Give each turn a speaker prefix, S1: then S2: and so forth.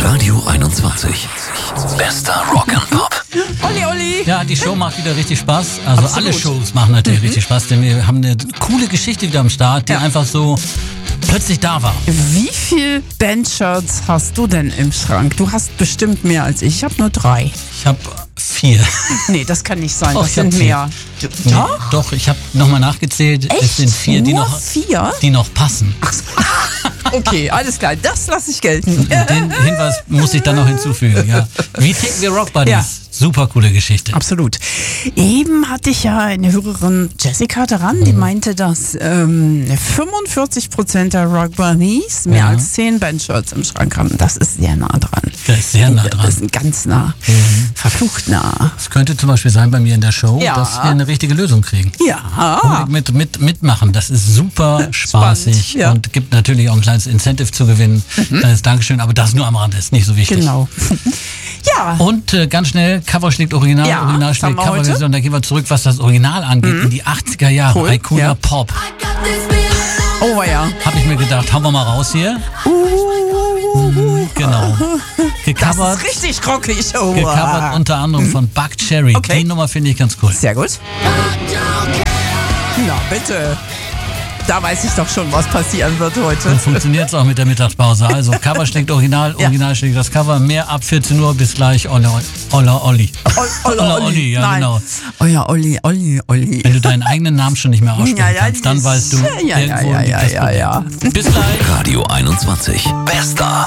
S1: Radio 21. Bester Rock'n'Pop.
S2: Olli.
S3: Ja, die Show macht wieder richtig Spaß. Also
S2: Absolut.
S3: alle Shows machen natürlich richtig Spaß, denn wir haben eine coole Geschichte wieder am Start, die einfach so plötzlich da war.
S2: Wie viel Bandshirts hast du denn im Schrank? Du hast bestimmt mehr als ich. Ich habe nur 3.
S3: Ich habe 4.
S2: Nee, das kann nicht sein.
S3: Doch,
S2: Das
S3: ich hab
S2: sind
S3: 4.
S2: mehr.
S3: Nee, doch, ich habe nochmal nachgezählt.
S2: Echt?
S3: Es sind 4,
S2: Nur 4?
S3: die noch passen.
S2: Okay, alles klar. Das lasse ich gelten.
S3: Den Hinweis muss ich dann noch hinzufügen. Ja. Wie ticken wir Rock Buddies?
S2: Ja.
S3: Super coole Geschichte.
S2: Absolut. Eben hatte ich ja eine Hörerin, Jessica, daran, die meinte, dass 45% der Rock Bunnies mehr als 10 Bandshirts im Schrank haben. Das ist sehr nah dran.
S3: Das ist sehr nah dran.
S2: Das ist ganz nah. Verflucht nah.
S3: Es könnte zum Beispiel sein bei mir in der Show,
S2: Ja.
S3: dass wir eine richtige Lösung kriegen.
S2: Ja.
S3: Mitmachen. Das ist super spaßig
S2: Spannend, ja.
S3: und gibt natürlich auch ein kleines Incentive zu gewinnen. Kleines Dankeschön, aber das nur am Rand ist nicht so wichtig.
S2: Genau. Ja.
S3: Und ganz schnell, Cover schlägt Original,
S2: Ja,
S3: Original
S2: das haben
S3: schlägt
S2: wir heute.
S3: Coverversion. Da gehen wir zurück, was das Original angeht, in die 80er Jahre.
S2: Cool,
S3: Bei Cooler
S2: ja.
S3: Pop.
S2: Oh ja.
S3: Habe ich mir gedacht, hauen wir mal raus hier. Genau.
S2: Das
S3: Gecovert,
S2: ist richtig rockig. Oh.
S3: gecovert unter anderem von Buck Cherry.
S2: Okay.
S3: Die Nummer finde ich ganz cool.
S2: Sehr gut. Na bitte. Da weiß ich doch schon, was passieren wird heute.
S3: Dann funktioniert es auch mit der Mittagspause. Also Cover schlägt Original, Original schlägt das Cover. Mehr ab 14 Uhr. Bis gleich. Olla Olli.
S2: Olla
S3: Olli, ja,
S2: Nein.
S3: genau.
S2: Euer Olli.
S3: Wenn du deinen eigenen Namen schon nicht mehr aussprechen kannst, dann weißt du, irgendwo in die Pestprobleme.
S2: Ja.
S3: Bis gleich.
S1: Radio 21. Bester